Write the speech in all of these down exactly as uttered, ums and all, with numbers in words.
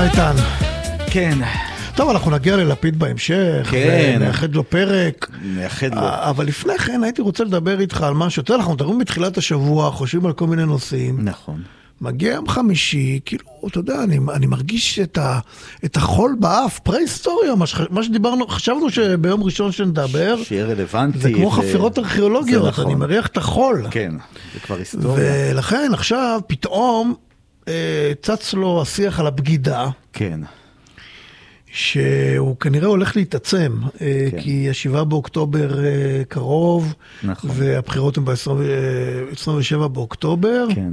איתן. כן. טוב, אנחנו נגיע ללפיד בהמשך, כן. ונאחד לו פרק. נאחד לו. אבל לפני כן הייתי רוצה לדבר איתך על משהו. אתה יודע, אנחנו מדברים בתחילת השבוע, חושבים על כל מיני נושאים. נכון. מגיע יום חמישי, כאילו, אתה יודע, אני, אני מרגיש את, ה, את החול באף, פרה-היסטוריה, מה, מה שדיברנו, חשבנו שביום ראשון שנדבר, שיהיה רלוונטי. זה כמו ו... חפירות ארכיאולוגיות, נכון. אני מריח את החול. כן, זה כבר היסטוריה. ולכן עכשיו פתאום אה, צץ לו השיח על הבגידה. כן. שהוא כנראה הולך להתעצם, כן. כי השבעה באוקטובר קרוב, נכון. והבחירות הן ב-עשרים ושבעה באוקטובר. כן.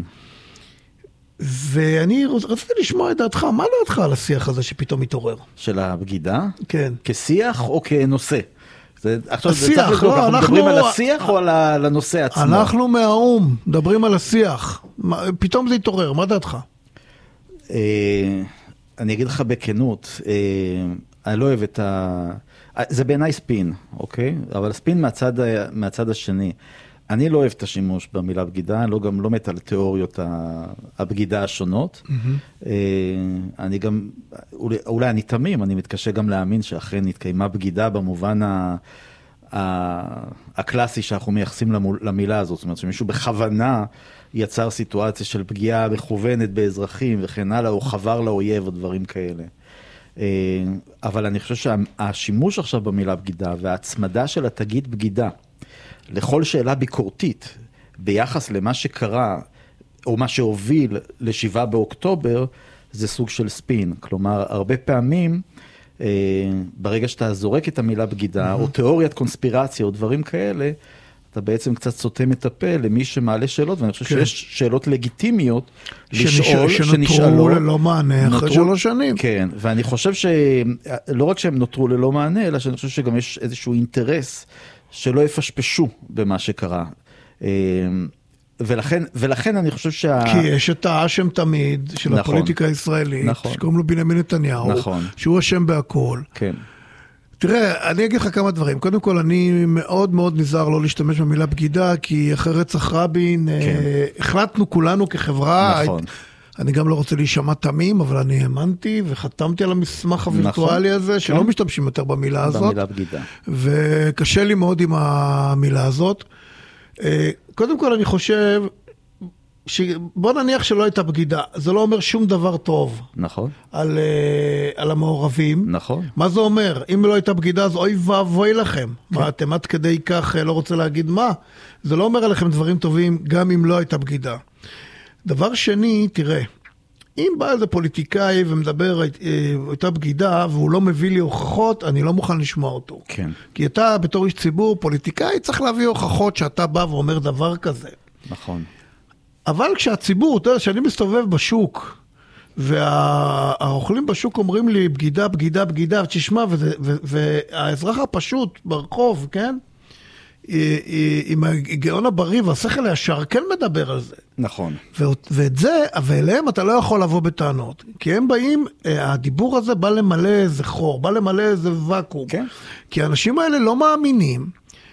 ואני רציתי לשמוע את דעתך, מה דעתך על השיח הזה שפתאום מתעורר? של הבגידה? כן. כשיח או כנושא? זה, עכשיו השיח, זה צריך לבדוק, לא, אנחנו אנחנו... מדברים על השיח או על הנושא עצמו? אנחנו מהאום, מדברים על השיח. פתאום זה התעורר, מה דעתך? אה... אני אגיד לך בכנות, אני לא אוהב את ה... זה בעיניי ספין, אוקיי? אבל ספין מהצד, מהצד השני. אני לא אוהב את השימוש במילה בגידה, אני לא, גם לא מת על תיאוריות הבגידה השונות. Mm-hmm. אני גם, אולי, אולי אני תמים, אני מתקשה גם להאמין שאכן התקיימה בגידה במובן ה... הקלאסי שאנחנו מייחסים למילה הזאת. זאת אומרת, שמישהו בכוונה יצר סיטואציה של פגיעה מכוונת באזרחים וכן הלאה, או חבר לאויב או דברים כאלה. אבל אני חושב שהשימוש עכשיו במילה בגידה וההצמדה של התגיד בגידה לכל שאלה ביקורתית ביחס למה שקרה או מה שהוביל לשבעה באוקטובר, זה סוג של ספין. כלומר, הרבה פעמים ברגע שאתה זורק את המילה בגידה, או תיאוריית קונספירציה, או דברים כאלה, אתה בעצם קצת סותם את הפה למי שמעלה שאלות, ואני חושב שיש שאלות לגיטימיות לשאול, שנותרו ללא מענה אחרי שלוש שנים. כן, ואני חושב שלא רק שהם נותרו ללא מענה, אלא שאני חושב שגם יש איזשהו אינטרס שלא יפשפשו במה שקרה. ולכן, ולכן אני חושב שה... כי יש את האשם תמיד של נכון, הפוליטיקה הישראלית, נכון. שקוראים לו בנימין נתניהו, נכון. שהוא אשם בהכל. כן. תראה, אני אגיד לך כמה דברים. קודם כל, אני מאוד מאוד נזהר לא להשתמש במילה בגידה, כי אחרי רצח רבין, כן. אה, החלטנו כולנו כחברה, נכון. אני גם לא רוצה להישמע תמים, אבל אני האמנתי וחתמתי על המסמך הווירטואלי נכון. הזה, שלא כן. משתמשים יותר במילה הזאת. במילה בגידה. וקשה לי מאוד עם המילה הזאת. אה, קודם כל אני חושב, בוא נניח שלא הייתה בגידה, זה לא אומר שום דבר טוב. נכון. על, על המעורבים. נכון. מה זה אומר? אם לא הייתה בגידה, אז אוי ואבוי לכם. כן. מה, אתם עד כדי כך לא רוצה להגיד מה? זה לא אומר עליכם דברים טובים, גם אם לא הייתה בגידה. דבר שני, תראה, אם בא איזה פוליטיקאי ומדבר, הייתה בגידה, והוא לא מביא לי הוכחות, אני לא מוכן לשמוע אותו. כן. כי אתה בתור איש ציבור, פוליטיקאי, צריך להביא הוכחות שאתה בא ואומר דבר כזה. נכון. אבל כשהציבור, אתה יודע, שאני מסתובב בשוק, והאוכלים בשוק אומרים לי, בגידה, בגידה, בגידה, תשמע, והאזרח הפשוט ברחוב, כן? עם הגאון הבריא והשכל הישר, כן מדבר על זה. נכון. ואת זה, ואליהם אתה לא יכול לבוא בטענות. כי הם באים, הדיבור הזה בא למלא איזה חור, בא למלא איזה וקום. כן. כי האנשים האלה לא מאמינים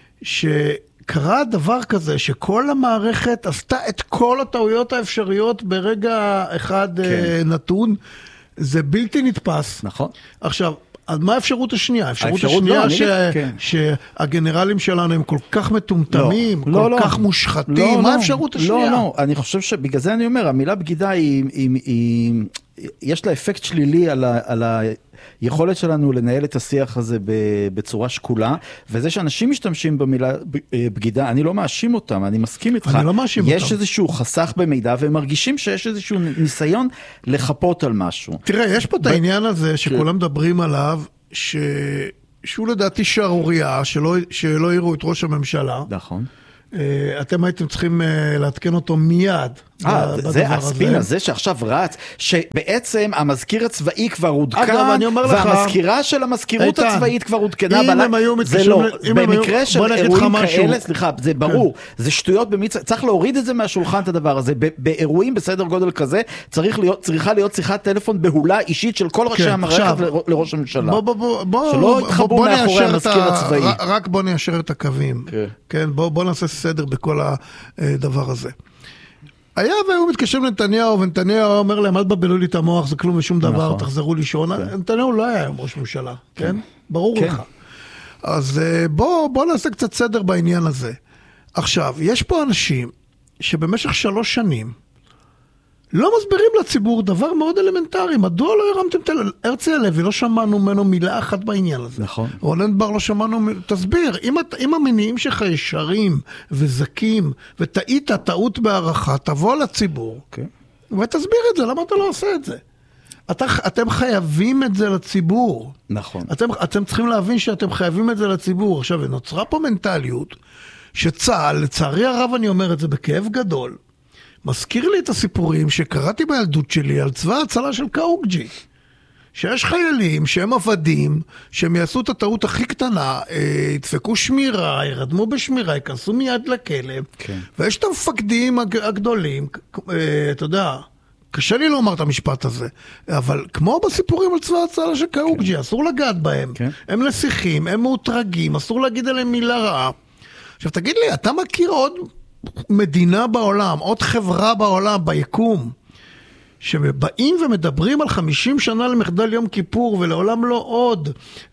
שקרה דבר כזה, שכל המערכת עשתה את כל הטעויות האפשריות ברגע אחד כן. נתון, זה בלתי נתפס. נכון. עכשיו, אז מה האפשרות השנייה? האפשרות השנייה לא, ש... כן. שהגנרלים שלנו הם כל כך מטומטמים, לא, כל לא, כך מושחתים. לא, מה לא, האפשרות השנייה? לא, לא, אני חושב שבגלל זה אני אומר, המילה בגידה היא, היא, היא, יש לה אפקט שלילי על ה... על ה יכולת שלנו לנהל את השיח הזה בצורה שקולה, וזה שאנשים משתמשים במילה בגידה, אני לא מאשים אותם, אני מסכים איתך. אני לא מאשים אותם. יש איזשהו חסך במידע, והם מרגישים שיש איזשהו ניסיון לחפות על משהו. תראה, יש פה את העניין הזה שכולם מדברים עליו, ש... שהוא לדעתי שערוריה, שלא, שלא יראו את ראש הממשלה. נכון. אתם הייתם צריכים לעדכן אותו מיד. אה, זה הספין הזה שעכשיו רץ, שבעצם המזכיר הצבאי כבר הודקן, והמזכירה של המזכירות הצבאית כבר הודקנה, זה לא, במקרה של אירועים כאלה, סליחה, זה ברור, זה שטויות במצח, צריך להוריד את זה מהשולחן את הדבר הזה, באירועים בסדר גודל כזה, צריכה להיות שיחת טלפון בהולה אישית של כל ראשי המערכת לראש הממשלה, שלא יתחברו מאחורי המזכיר הצבאי. רק בוא ניישר את הקווים, בוא נעשה סדר בכל הדבר הזה. היה והיו מתקשרים לנתניהו, ונתניהו אומר להם, אל תבלבלו לי את המוח, זה כלום ושום דבר, תחזרו לישון. נתניהו לא היה היום ראש ממשלה, כן? ברור לך. אז בוא נעשה קצת סדר בעניין הזה. עכשיו, יש פה אנשים שבמשך שלוש שנים לא מסבירים לציבור דבר מאוד אלמנטרי. מדוע לא הרמתם את הרצי הלוי? לא שמענו ממנו מילה אחת בעניין הזה. נכון. רונן בר לא שמענו, תסביר, אם, אם המניעים שלך ישרים וזקים, וטעית טעות בערכה, תבוא לציבור, okay. ותסביר את זה, למה אתה לא עושה את זה? אתה, אתם חייבים את זה לציבור. נכון. אתם, אתם צריכים להבין שאתם חייבים את זה לציבור. עכשיו, נוצרה פה מנטליות, שצה"ל, לצערי הרב אני אומר את זה בכאב גדול, מזכיר לי את הסיפורים שקראתי בילדות שלי על צבא הצלה של קאוג'י. שיש חיילים שהם עבדים, שהם יעשו את הטעות הכי קטנה, ידפקו שמירה, ירדמו בשמירה, ייכנסו מיד לכלא, כן. ויש את המפקדים הגדולים, אתה יודע, קשה לי לומר את המשפט הזה, אבל כמו בסיפורים על צבא הצלה של קאוג'י, כן. אסור לגעת בהם, כן. הם נסיכים, הם מאותרגים, אסור להגיד עליהם מילה רעה. עכשיו תגיד לי, אתה מכיר עוד מדינה בעולם, עוד חברה בעולם, ביקום, שבאים ומדברים על חמישים שנה למחדל יום כיפור, ולעולם לא עוד,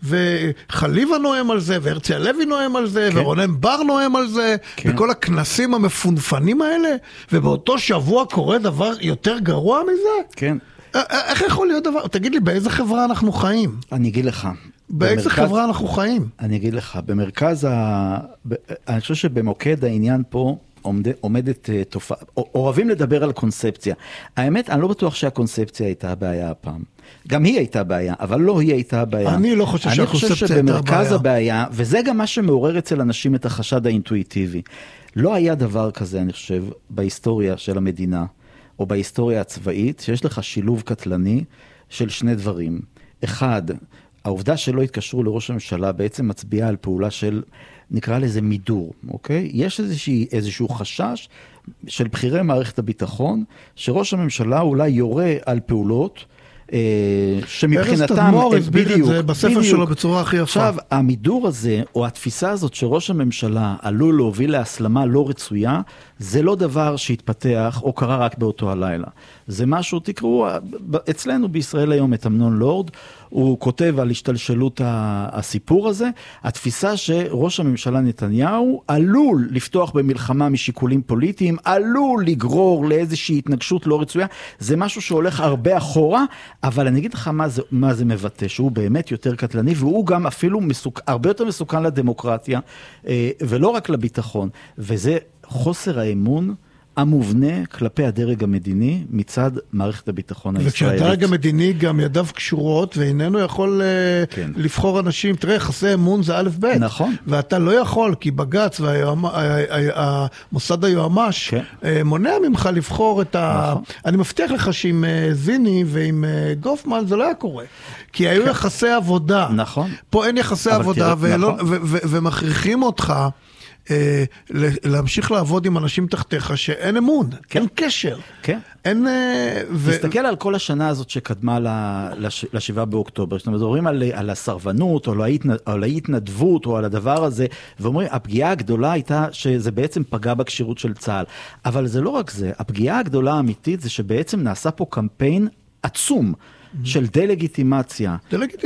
וחליבה נואם על זה, והרצי הלוי נואם על זה, כן. ורונן בר נואם על זה, כן. וכל הכנסים המפונפנים האלה, ובאותו שבוע קורה דבר יותר גרוע מזה? כן. איך יכול להיות דבר? תגיד לי, באיזה חברה אנחנו חיים? אני אגיד לך. באיזה במרכז, חברה אנחנו חיים? אני אגיד לך, במרכז ה... אני חושב שבמוקד העניין פה עומד, עומדת תופעה, אוהבים לדבר על קונספציה. האמת, אני לא בטוח שהקונספציה הייתה הבעיה הפעם. גם היא הייתה בעיה, אבל לא היא הייתה הבעיה. אני לא חושב שהקונספציה הייתה הבעיה. אני חושב שבמרכז הבעיה, וזה גם מה שמעורר אצל אנשים את החשד האינטואיטיבי. לא היה דבר כזה, אני חושב, בהיסטוריה של המדינה, או בהיסטוריה הצבאית, שיש לך שילוב קטלני של שני דברים. אחד, העובדה שלא התקשרו לראש הממשלה בעצם מצביעה על פעולה של, נקרא לזה מידור, אוקיי? יש איזשהו, איזשהו חשש של בחירי מערכת הביטחון, שראש הממשלה אולי יורה על פעולות, שמבחינתם, בדיוק, בספר שלו בצורה הכי יפה. עכשיו, המידור הזה, או התפיסה הזאת שראש הממשלה עלול להוביל להסלמה לא רצויה, זה לא דבר שהתפתח או קרה רק באותו הלילה. זה משהו, תקראו, אצלנו בישראל היום את אמנון לורד, הוא כותב על השתלשלות הסיפור הזה, התפיסה שראש הממשלה נתניהו עלול לפתוח במלחמה משיקולים פוליטיים, עלול לגרור לאיזושהי התנגשות לא רצויה, זה משהו שהולך הרבה אחורה, אבל אני אגיד לך מה זה, מה זה מבטא, שהוא באמת יותר קטלני, והוא גם אפילו מסוק, הרבה יותר מסוכן לדמוקרטיה, ולא רק לביטחון, וזה חוסר האמון המובנה כלפי הדרג המדיני מצד מערכת הביטחון הישראלית. וכשהדרג המדיני גם ידיו קשורות ואיננו יכול כן. לבחור אנשים, תראה, יחסי אמון זה א' ב'. נכון. ואתה לא יכול, כי בג"ץ והמוסד היועמ"ש כן. מונע ממך לבחור את ה... נכון. אני מבטיח לך שעם זיני ועם גופמן זה לא היה קורה. כי היו כן. יחסי עבודה. נכון. פה אין יחסי עבודה תראה, ולא, נכון. ו- ו- ומכריחים אותך להמשיך לעבוד עם אנשים תחתיך שאין אמון, כן. אין קשר. כן. אין... ו... תסתכל על כל השנה הזאת שקדמה לשבעה באוקטובר, שאתם מדברים על, על הסרבנות, או על ההתנדבות, או על הדבר הזה, ואומרים, הפגיעה הגדולה הייתה שזה בעצם פגע בקשירות של צה"ל. אבל זה לא רק זה, הפגיעה הגדולה האמיתית זה שבעצם נעשה פה קמפיין עצום, של דה-לגיטימציה.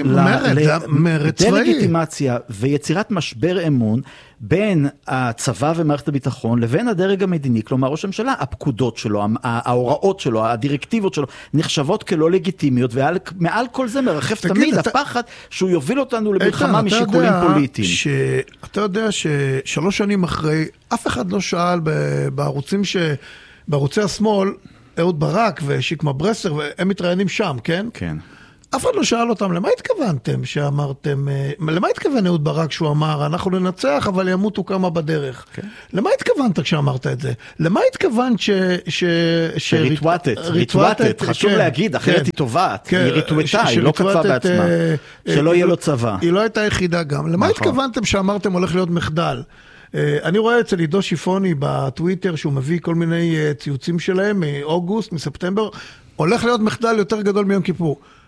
מרד צבאי. דה-לגיטימציה ויצירת משבר אמון בין הצבא ומערכת הביטחון לבין הדרג המדיני, כלומר ראש הממשלה, הפקודות שלו, ההוראות שלו, הדירקטיבות שלו, נחשבות כלא לגיטימיות, ומעל כל זה מרחף תמיד הפחד שהוא יוביל אותנו למלחמה משיקולים פוליטיים. אתה יודע ששלוש שנים אחרי, אף אחד לא שאל בערוצים ש... בערוצי השמאל, אהוד ברק ושיקמה ברסר, והם מתראיינים שם, כן? כן. אף אחד לא שאל אותם, למה התכוונתם שאמרתם, למה התכוון אהוד ברק שהוא אמר, אנחנו ננצח, אבל ימותו כמה בדרך? כן. למה התכוונת כשאמרת את זה? למה התכוונת ש... ש... שריטואטת, ריטואטת, חשוב להגיד, אחרת היא טובעת, היא ריטואטה, היא לא כתבה בעצמה, שלא יהיה לו צבא. היא לא הייתה יחידה גם. למה התכוונתם שאמרתם הולך להיות מחדל? אני רואה אצל עידו שיפוני בטוויטר שהוא מביא כל מיני ציוצים שלהם מאוגוסט, מספטמבר, הולך להיות מחדל יותר גדול מיום כיפור.